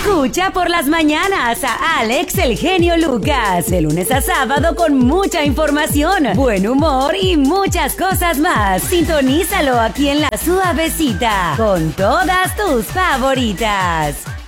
Escucha por las mañanas a Alex el genio Lucas, de lunes a sábado con mucha información, buen humor y muchas cosas más. Sintonízalo aquí en La Suavecita con todas tus favoritas.